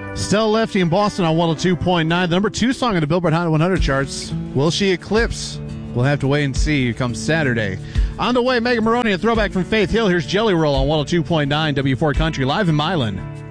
Stella Lefty in Boston on 102.9. The number 2 song on the Billboard Hot 100 charts. Will she eclipse? We'll have to wait and see come Saturday. On the way, Megan Maroney, a throwback from Faith Hill. Here's Jelly Roll on 102.9 W4 Country, live in Milan.